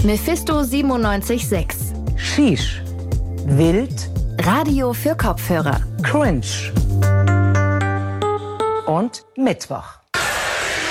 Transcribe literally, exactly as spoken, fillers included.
Mephisto siebenundneunzig Komma sechs. Shish. Wild. Radio für Kopfhörer. Cringe. Und Mittwoch.